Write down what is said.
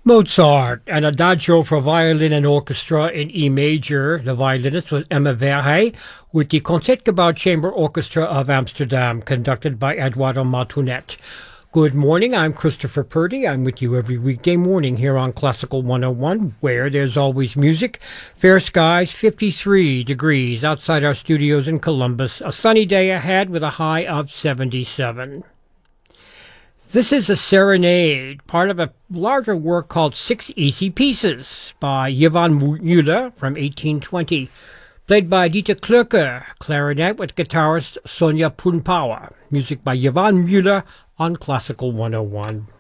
Mozart, an adagio for violin and orchestra in E major. The violinist was Emma Verhey, with the Concertgebouw Chamber Orchestra of Amsterdam, conducted by Eduardo Matunet. Good morning, I'm Christopher Purdy. I'm with you every weekday morning here on Classical 101, where there's always music. Fair skies, 53 degrees outside our studios in Columbus. A sunny day ahead with a high of 77. This is a serenade, part of a larger work called Six Easy Pieces by Johann Müller from 1820, played by Dieter Klöcker, clarinet with guitarist Sonja Pulnpower. Music by Johann Müller on Classical 101.